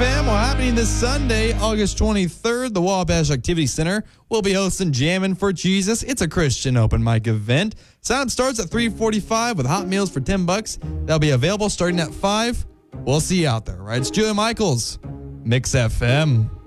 FM. Well, happening this Sunday, August 23rd, the Wabash Activity Center will be hosting Jammin' for Jesus. It's a Christian open mic event. Sound starts at 3:45 with hot meals for $10. They'll be available starting at 5. We'll see you out there, right? It's Julia Michaels, Mix FM.